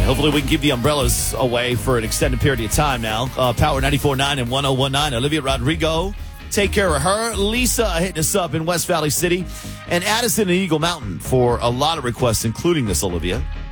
Hopefully we can keep the umbrellas away for an extended period of time now. Power 94.9 and 101.9. Olivia Rodrigo, take care of her. Lisa hitting us up in West Valley City. And Addison and Eagle Mountain for a lot of requests, including this, Olivia.